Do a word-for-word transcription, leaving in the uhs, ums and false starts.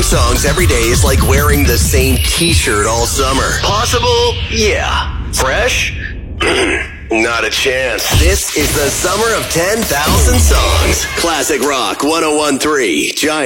songs every day is like wearing the same t-shirt all summer. Possible? Yeah. Fresh? Not a chance. This is the summer of ten thousand songs. Classic Rock one oh one point three Giant.